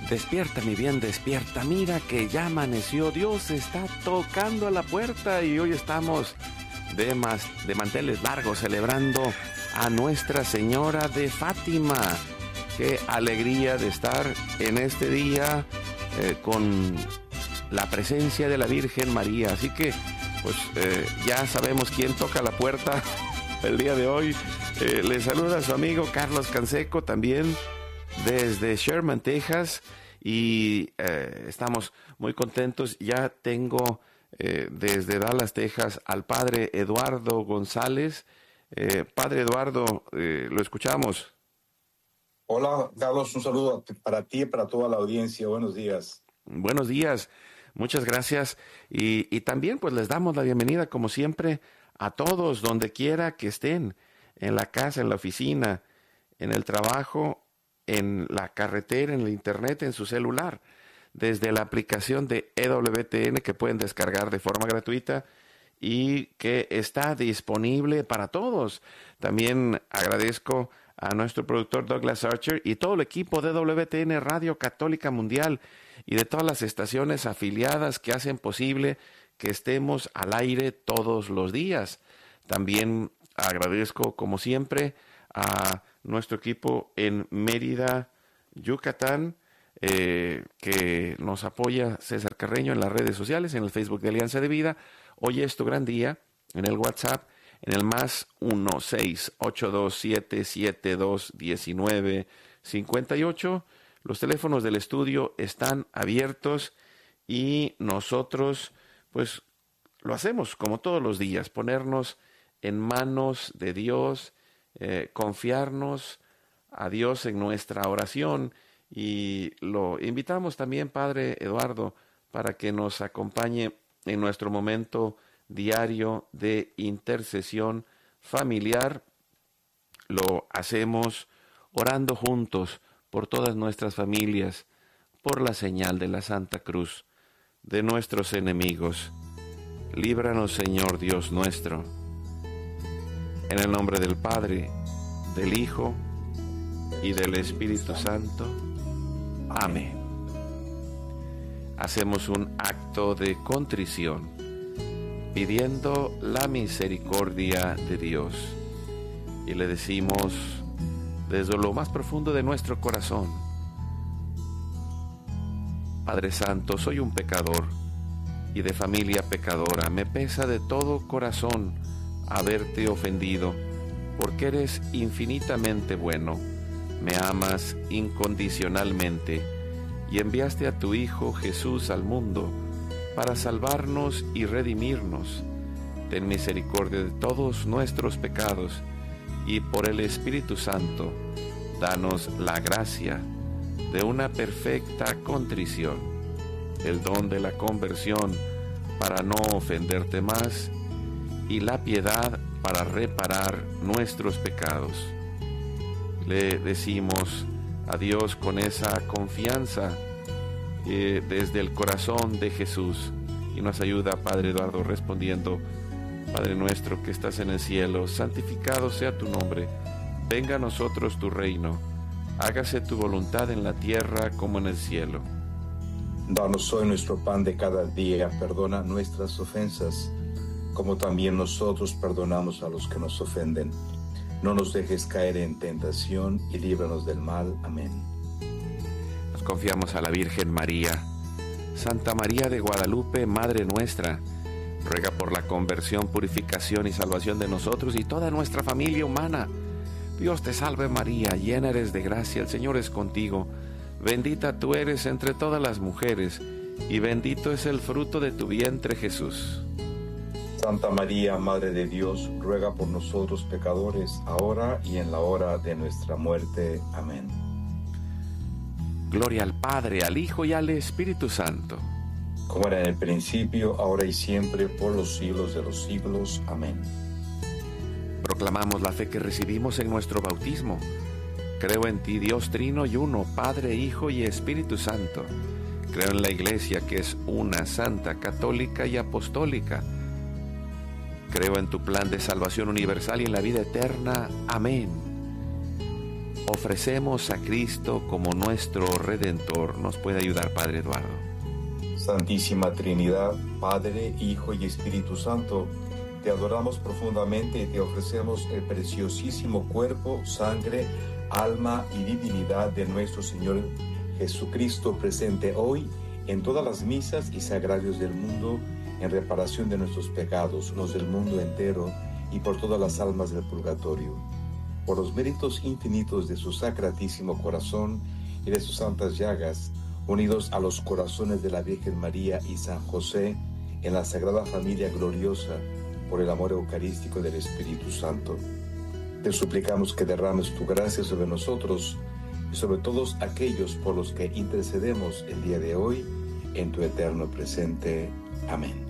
Despierta, mi bien, despierta. Mira que ya amaneció. Dios está tocando a la puerta y hoy estamos de manteles largos celebrando a Nuestra Señora de Fátima. Qué alegría de estar en este día con la presencia de la Virgen María. Así que, pues ya sabemos quién toca la puerta el día de hoy. Le saluda a su amigo Carlos Canseco también desde Sherman, Texas, y estamos muy contentos. Ya tengo desde Dallas, Texas, al padre Eduardo González. Padre Eduardo, lo escuchamos. Hola, Carlos, un saludo para ti y para toda la audiencia. Buenos días. Buenos días, muchas gracias. Y también pues les damos la bienvenida, como siempre, a todos, donde quiera que estén, en la casa, en la oficina, en el trabajo, en la carretera, en el internet, en su celular, desde la aplicación de EWTN que pueden descargar de forma gratuita y que está disponible para todos. También agradezco a nuestro productor Douglas Archer y todo el equipo de EWTN Radio Católica Mundial y de todas las estaciones afiliadas que hacen posible que estemos al aire todos los días. También agradezco, como siempre, a nuestro equipo en Mérida, Yucatán, que nos apoya, César Carreño, en las redes sociales, en el Facebook de Alianza de Vida. Hoy es tu gran día, en el WhatsApp, en el más 1-682-772-1958. Los teléfonos del estudio están abiertos y nosotros, pues, lo hacemos como todos los días, ponernos en manos de Dios, confiarnos a Dios en nuestra oración, y lo invitamos también, Padre Eduardo, para que nos acompañe en nuestro momento diario de intercesión familiar. Lo hacemos orando juntos por todas nuestras familias, por la señal de la Santa Cruz, de nuestros enemigos. Líbranos, Señor Dios nuestro. En el nombre del Padre, del Hijo y del Espíritu Santo. Amén. Hacemos un acto de contrición, pidiendo la misericordia de Dios. Y le decimos desde lo más profundo de nuestro corazón: Padre Santo, soy un pecador y de familia pecadora. Me pesa de todo corazón haberte ofendido, porque eres infinitamente bueno, me amas incondicionalmente y enviaste a tu Hijo Jesús al mundo para salvarnos y redimirnos. Ten misericordia de todos nuestros pecados y por el Espíritu Santo, danos la gracia de una perfecta contrición, el don de la conversión para no ofenderte más y la piedad para reparar nuestros pecados. Le decimos a Dios con esa confianza desde el corazón de Jesús, y nos ayuda, Padre Eduardo, respondiendo: Padre nuestro que estás en el cielo, santificado sea tu nombre, venga a nosotros tu reino, hágase tu voluntad en la tierra como en el cielo. Danos hoy nuestro pan de cada día, perdona nuestras ofensas, como también nosotros perdonamos a los que nos ofenden. No nos dejes caer en tentación y líbranos del mal. Amén. Nos confiamos a la Virgen María. Santa María de Guadalupe, Madre nuestra, ruega por la conversión, purificación y salvación de nosotros y toda nuestra familia humana. Dios te salve María, llena eres de gracia, el Señor es contigo. Bendita tú eres entre todas las mujeres, y bendito es el fruto de tu vientre, Jesús. Santa María, Madre de Dios, ruega por nosotros pecadores, ahora y en la hora de nuestra muerte. Amén. Gloria al Padre, al Hijo y al Espíritu Santo. Como era en el principio, ahora y siempre, por los siglos de los siglos. Amén. Proclamamos la fe que recibimos en nuestro bautismo. Creo en ti, Dios Trino y Uno, Padre, Hijo y Espíritu Santo. Creo en la Iglesia, que es una, santa, católica y apostólica. Creo en tu plan de salvación universal y en la vida eterna. Amén. ofrecemos a Cristo como nuestro Redentor. Nos puede ayudar, Padre Eduardo. Santísima Trinidad, Padre, Hijo y Espíritu Santo, te adoramos profundamente y te ofrecemos el preciosísimo cuerpo, sangre, alma y divinidad de nuestro Señor Jesucristo, presente hoy en todas las misas y sagrarios del mundo, en reparación de nuestros pecados, los del mundo entero, y por todas las almas del purgatorio. Por los méritos infinitos de su sacratísimo corazón y de sus santas llagas, unidos a los corazones de la Virgen María y San José, en la Sagrada Familia gloriosa, por el amor eucarístico del Espíritu Santo, te suplicamos que derrames tu gracia sobre nosotros y sobre todos aquellos por los que intercedemos el día de hoy, en tu eterno presente. Amén.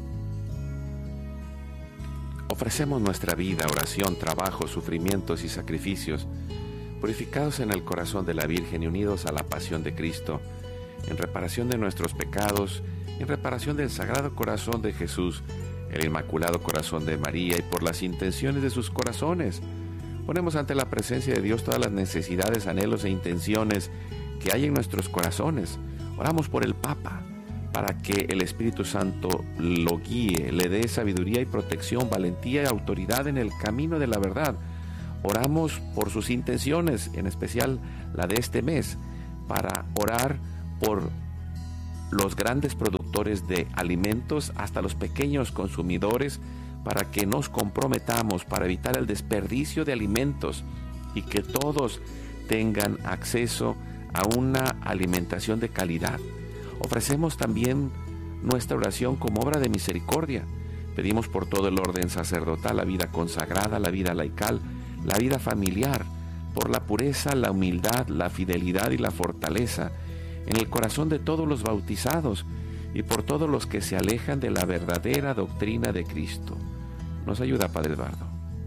Ofrecemos nuestra vida, oración, trabajo, sufrimientos y sacrificios, purificados en el corazón de la Virgen y unidos a la pasión de Cristo, en reparación de nuestros pecados, en reparación del Sagrado Corazón de Jesús, el Inmaculado Corazón de María, y por las intenciones de sus corazones. Ponemos ante la presencia de Dios todas las necesidades, anhelos e intenciones que hay en nuestros corazones. Oramos por el Papa, para que el Espíritu Santo lo guíe, le dé sabiduría y protección, valentía y autoridad en el camino de la verdad. Oramos por sus intenciones, en especial la de este mes, para orar por los grandes productores de alimentos hasta los pequeños consumidores, para que nos comprometamos para evitar el desperdicio de alimentos y que todos tengan acceso a una alimentación de calidad. Ofrecemos también nuestra oración como obra de misericordia. Pedimos por todo el orden sacerdotal, la vida consagrada, la vida laical, la vida familiar, por la pureza, la humildad, la fidelidad y la fortaleza en el corazón de todos los bautizados y por todos los que se alejan de la verdadera doctrina de Cristo. Nos ayuda, Padre Eduardo.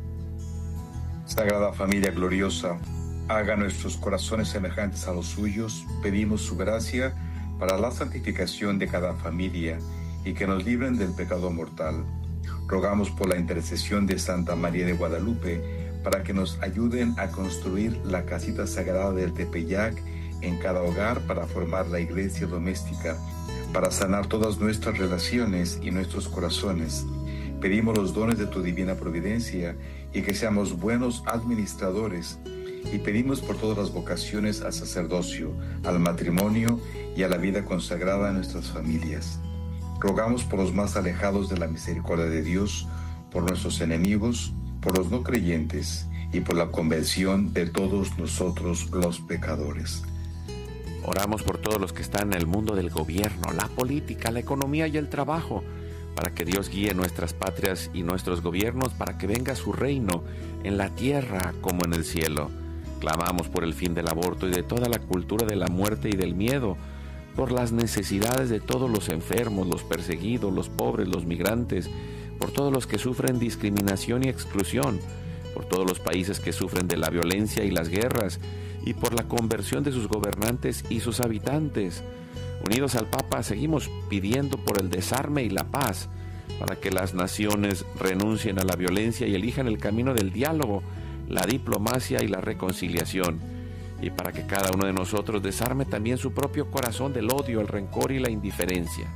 Sagrada Familia gloriosa, haga nuestros corazones semejantes a los suyos. Pedimos su gracia para la santificación de cada familia y que nos libren del pecado mortal. Rogamos por la intercesión de Santa María de Guadalupe para que nos ayuden a construir la casita sagrada del Tepeyac en cada hogar, para formar la iglesia doméstica, para sanar todas nuestras relaciones y nuestros corazones. Pedimos los dones de tu divina providencia y que seamos buenos administradores, y pedimos por todas las vocaciones al sacerdocio, al matrimonio y a la vida consagrada en nuestras familias. Rogamos por los más alejados de la misericordia de Dios, por nuestros enemigos, por los no creyentes y por la conversión de todos nosotros los pecadores. Oramos por todos los que están en el mundo del gobierno, la política, la economía y el trabajo, para que Dios guíe nuestras patrias y nuestros gobiernos, para que venga su reino en la tierra como en el cielo. Clamamos por el fin del aborto y de toda la cultura de la muerte y del miedo, por las necesidades de todos los enfermos, los perseguidos, los pobres, los migrantes, por todos los que sufren discriminación y exclusión, por todos los países que sufren de la violencia y las guerras, y por la conversión de sus gobernantes y sus habitantes. Unidos al Papa, seguimos pidiendo por el desarme y la paz, para que las naciones renuncien a la violencia y elijan el camino del diálogo, la diplomacia y la reconciliación, y para que cada uno de nosotros desarme también su propio corazón del odio, el rencor y la indiferencia.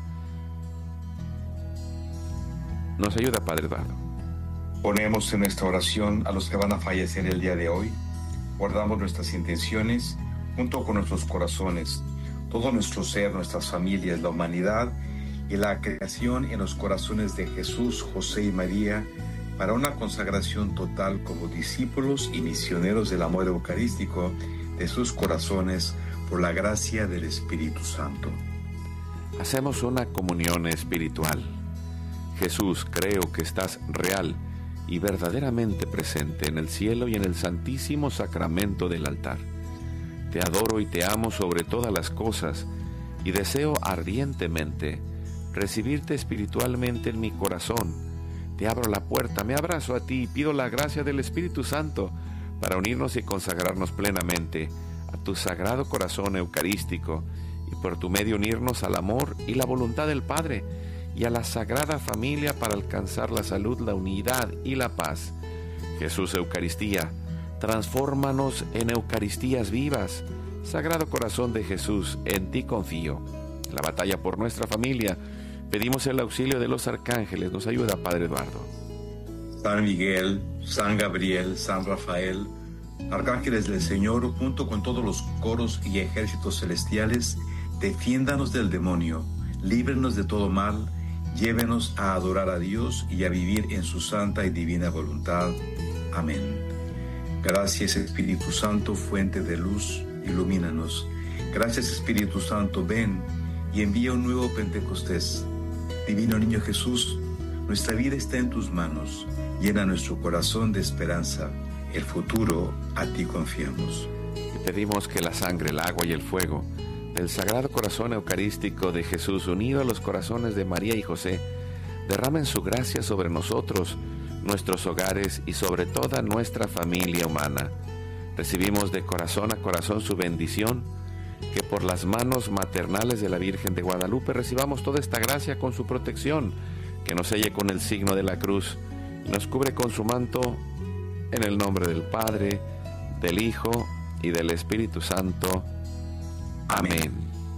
Nos ayuda, Padre Eduardo. Ponemos en nuestra oración a los que van a fallecer el día de hoy. Guardamos nuestras intenciones junto con nuestros corazones, todo nuestro ser, nuestras familias, la humanidad y la creación en los corazones de Jesús, José y María, para una consagración total como discípulos y misioneros del amor eucarístico de sus corazones, por la gracia del Espíritu Santo. Hacemos una comunión espiritual. Jesús, creo que estás real y verdaderamente presente en el cielo y en el santísimo sacramento del altar. Te adoro y te amo sobre todas las cosas y deseo ardientemente recibirte espiritualmente en mi corazón. Te abro la puerta, me abrazo a ti y pido la gracia del Espíritu Santo para unirnos y consagrarnos plenamente a tu sagrado corazón eucarístico y por tu medio unirnos al amor y la voluntad del Padre y a la Sagrada Familia para alcanzar la salud, la unidad y la paz. Jesús Eucaristía, Transfórmanos en Eucaristías vivas. Sagrado Corazón de Jesús, en ti confío. En la batalla por nuestra familia, pedimos el auxilio de los arcángeles. Nos ayuda, Padre Eduardo. San Miguel, San Gabriel, San Rafael, arcángeles del Señor, junto con todos los coros y ejércitos celestiales, defiéndanos del demonio, líbrenos de todo mal, llévenos a adorar a Dios y a vivir en su santa y divina voluntad. Amén. Gracias, Espíritu Santo, fuente de luz, ilumínanos. Gracias, Espíritu Santo, ven y envía un nuevo Pentecostés. Divino Niño Jesús, nuestra vida está en tus manos. Llena nuestro corazón de esperanza. El futuro a ti confiamos. Y pedimos que la sangre, el agua y el fuego del Sagrado Corazón Eucarístico de Jesús, unido a los corazones de María y José, derramen su gracia sobre nosotros, nuestros hogares y sobre toda nuestra familia humana. Recibimos de corazón a corazón su bendición, que por las manos maternales de la Virgen de Guadalupe recibamos toda esta gracia con su protección, que nos selle con el signo de la cruz y nos cubre con su manto, en el nombre del Padre, del Hijo y del Espíritu Santo. Amén.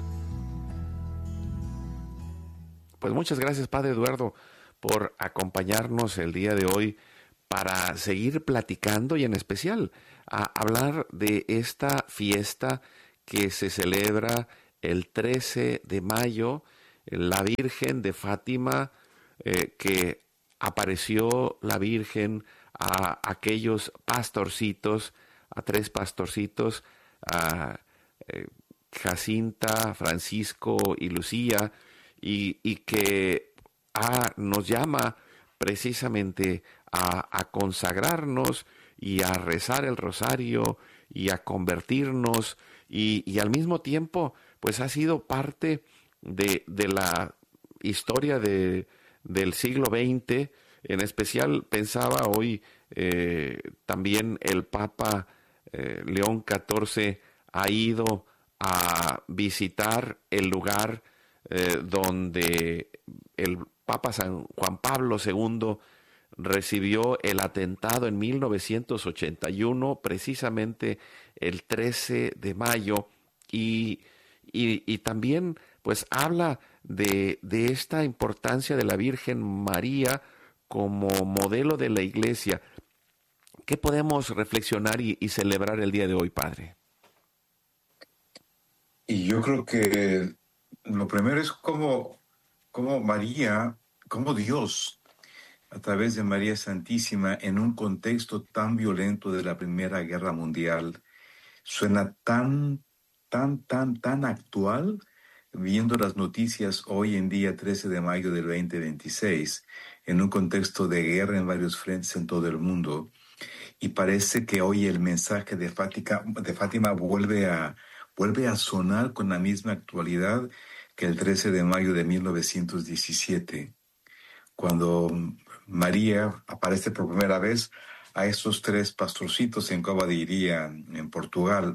Pues muchas gracias, Padre Eduardo, por acompañarnos el día de hoy para seguir platicando y en especial a hablar de esta fiesta que se celebra el 13 de mayo, la Virgen de Fátima, que apareció la Virgen a aquellos pastorcitos, a 3 pastorcitos, a Jacinta, Francisco y Lucía, y que nos llama precisamente a consagrarnos y a rezar el rosario y a convertirnos, y al mismo tiempo pues ha sido parte de la historia del siglo XX. En especial pensaba hoy también el Papa León XIV ha ido a visitar el lugar donde el Papa San Juan Pablo II recibió el atentado en 1981, precisamente el 13 de mayo, y también pues habla de esta importancia de la Virgen María como modelo de la Iglesia. ¿Qué podemos reflexionar y celebrar el día de hoy, Padre? Y yo creo que lo primero es cómo María, cómo Dios, a través de María Santísima, en un contexto tan violento de la Primera Guerra Mundial, suena tan actual, viendo las noticias hoy en día, 13 de mayo del 2026, en un contexto de guerra en varios frentes en todo el mundo. Y parece que hoy el mensaje de Fátima vuelve a sonar con la misma actualidad que el 13 de mayo de 1917, cuando María aparece por primera vez a esos 3 pastorcitos en Cova de Iría, en Portugal.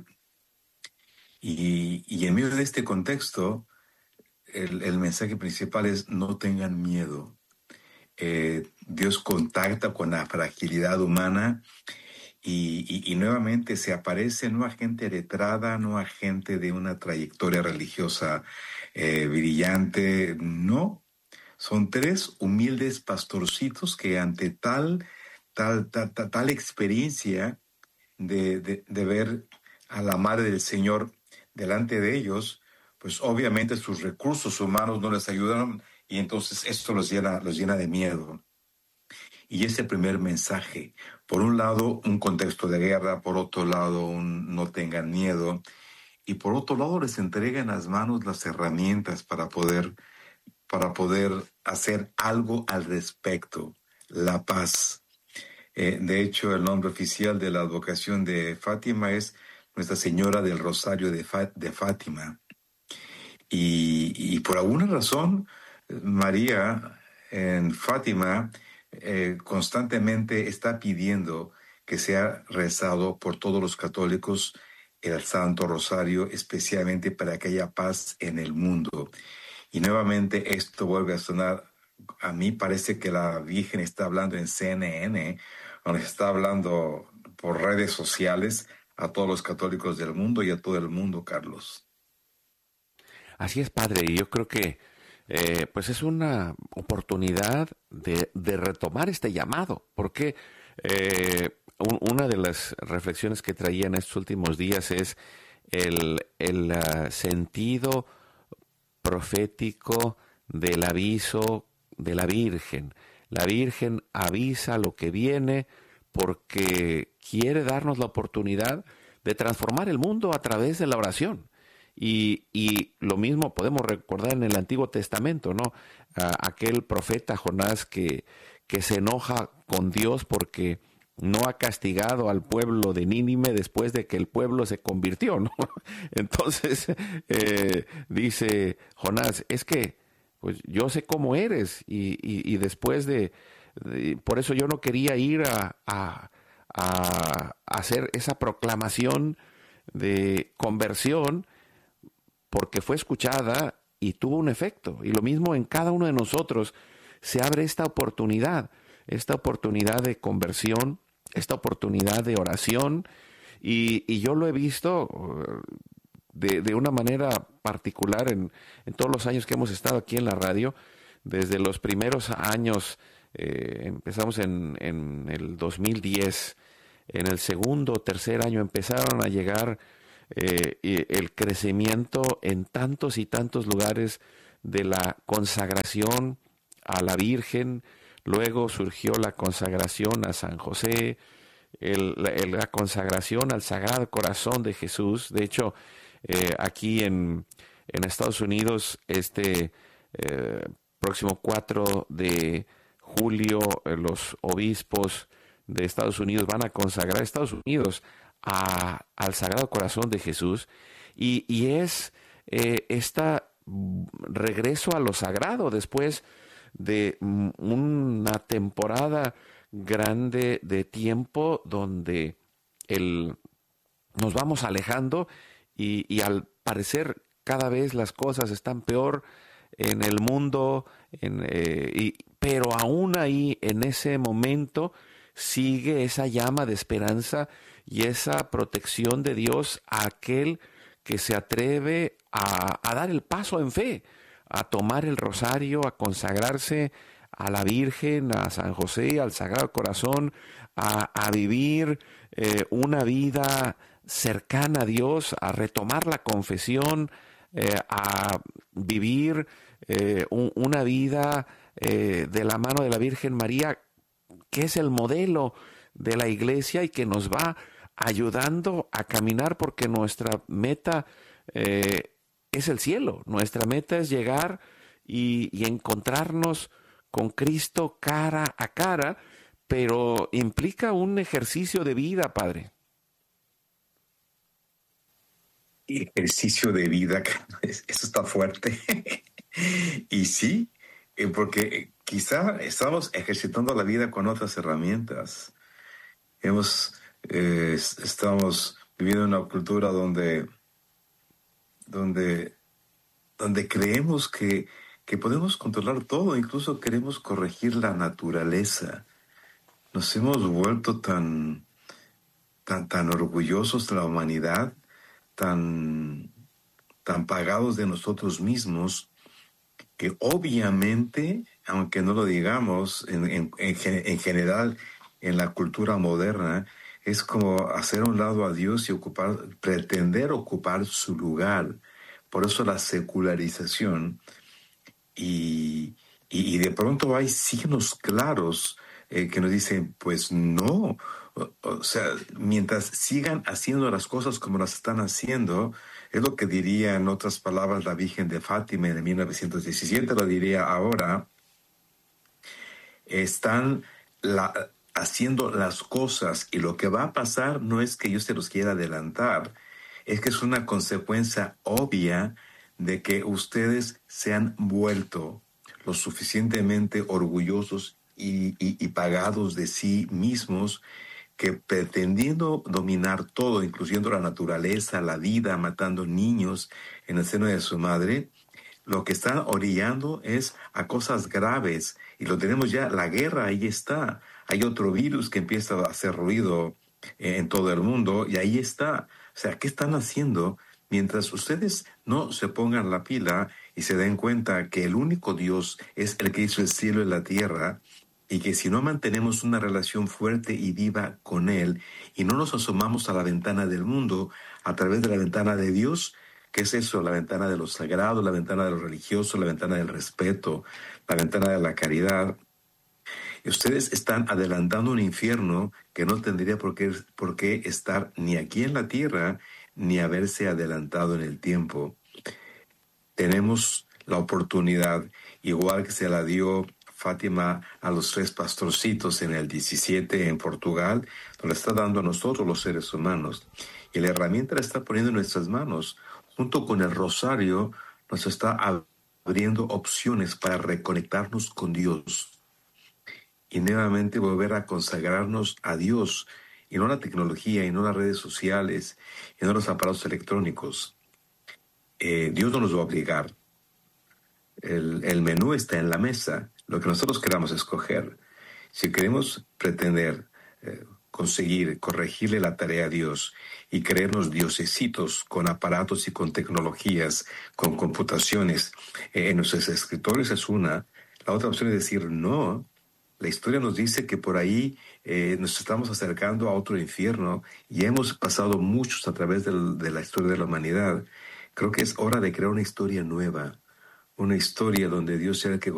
Y en medio de este contexto, el mensaje principal es: no tengan miedo. Dios contacta con la fragilidad humana y nuevamente se aparece no a gente letrada, no a gente de una trayectoria religiosa brillante, no. Son 3 humildes pastorcitos que ante tal experiencia de ver a la Madre del Señor delante de ellos, pues obviamente sus recursos humanos no les ayudaron, y entonces esto los llena de miedo. Y ese primer mensaje, por un lado un contexto de guerra, por otro lado un no tengan miedo, y por otro lado les entrega en las manos las herramientas para poder hacer algo al respecto, la paz. De hecho, el nombre oficial de la advocación de Fátima es Nuestra Señora del Rosario de Fátima. Y por alguna razón, María en Fátima constantemente está pidiendo que sea rezado por todos los católicos el Santo Rosario, especialmente para que haya paz en el mundo. Y nuevamente esto vuelve a sonar. A mí parece que la Virgen está hablando en CNN, donde está hablando por redes sociales a todos los católicos del mundo y a todo el mundo, Carlos. Así es, padre, y yo creo que pues es una oportunidad de retomar este llamado, porque una de las reflexiones que traía en estos últimos días es el sentido profético del aviso de la Virgen. La Virgen avisa lo que viene porque quiere darnos la oportunidad de transformar el mundo a través de la oración. Y lo mismo podemos recordar en el Antiguo Testamento, ¿no? Aquel profeta Jonás que se enoja con Dios porque no ha castigado al pueblo de Nínive después de que el pueblo se convirtió, ¿no? Entonces dice Jonás, es que pues yo sé cómo eres y después por eso yo no quería ir a hacer esa proclamación de conversión, porque fue escuchada y tuvo un efecto. Y lo mismo en cada uno de nosotros se abre esta oportunidad de conversión, esta oportunidad de oración, y yo lo he visto de una manera particular en todos los años que hemos estado aquí en la radio. Desde los primeros años, empezamos en el 2010, en el segundo o tercer año empezaron a llegar el crecimiento en tantos y tantos lugares de la consagración a la Virgen. Luego surgió la consagración a San José, la consagración al Sagrado Corazón de Jesús. De hecho, aquí en Estados Unidos, próximo 4 de julio, los obispos de Estados Unidos van a consagrar Estados Unidos al Sagrado Corazón de Jesús, y es este regreso a lo sagrado después de una temporada grande de tiempo donde nos vamos alejando y al parecer cada vez las cosas están peor en el mundo, pero aún ahí en ese momento sigue esa llama de esperanza y esa protección de Dios a aquel que se atreve a dar el paso en fe, a tomar el rosario, a consagrarse a la Virgen, a San José, al Sagrado Corazón, a vivir una vida cercana a Dios, a retomar la confesión, a vivir una vida de la mano de la Virgen María, que es el modelo de la Iglesia y que nos va ayudando a caminar, porque nuestra meta es el cielo. Nuestra meta es llegar y encontrarnos con Cristo cara a cara, pero implica un ejercicio de vida, Padre. Ejercicio de vida, eso está fuerte. Y sí, porque quizá estamos ejercitando la vida con otras herramientas. Estamos viviendo en una cultura donde creemos que podemos controlar todo, incluso queremos corregir la naturaleza. Nos hemos vuelto tan orgullosos de la humanidad, tan pagados de nosotros mismos, que obviamente, aunque no lo digamos, en general en la cultura moderna, es como hacer a un lado a Dios y pretender ocupar su lugar. Por eso la secularización, y de pronto hay signos claros que nos dicen, pues no, o sea, mientras sigan haciendo las cosas como las están haciendo, es lo que diría en otras palabras la Virgen de Fátima en 1917, lo diría ahora, están haciendo las cosas, y lo que va a pasar no es que yo se los quiera adelantar, es que es una consecuencia obvia de que ustedes se han vuelto lo suficientemente orgullosos y pagados de sí mismos, que pretendiendo dominar todo, incluyendo la naturaleza, la vida, matando niños en el seno de su madre, lo que están orillando es a cosas graves. Y lo tenemos ya, la guerra ahí está. Hay otro virus que empieza a hacer ruido en todo el mundo, y ahí está. O sea, ¿qué están haciendo? Mientras ustedes no se pongan la pila y se den cuenta que el único Dios es el que hizo el cielo y la tierra, y que si no mantenemos una relación fuerte y viva con Él, y no nos asomamos a la ventana del mundo a través de la ventana de Dios, ¿qué es eso? La ventana de lo sagrado, la ventana de lo religioso, la ventana del respeto, la ventana de la caridad. Y ustedes están adelantando un infierno que no tendría por qué estar ni aquí en la tierra, ni haberse adelantado en el tiempo. Tenemos la oportunidad, igual que se la dio Fátima a los 3 pastorcitos en el 17 en Portugal, nos la está dando a nosotros los seres humanos. Y la herramienta la está poniendo en nuestras manos. Junto con el rosario, nos está abriendo opciones para reconectarnos con Dios y nuevamente volver a consagrarnos a Dios, y no a la tecnología, y no a las redes sociales, y no a los aparatos electrónicos. Dios no nos va a obligar. El menú está en la mesa, lo que nosotros queramos escoger. Si queremos pretender conseguir corregirle la tarea a Dios y creernos diosesitos con aparatos y con tecnologías, con computaciones en nuestros escritorios es una. La otra opción es decir no. La historia nos dice que por ahí nos estamos acercando a otro infierno y hemos pasado muchos a través de la historia de la humanidad. Creo que es hora de crear una historia nueva, una historia donde Dios sea el que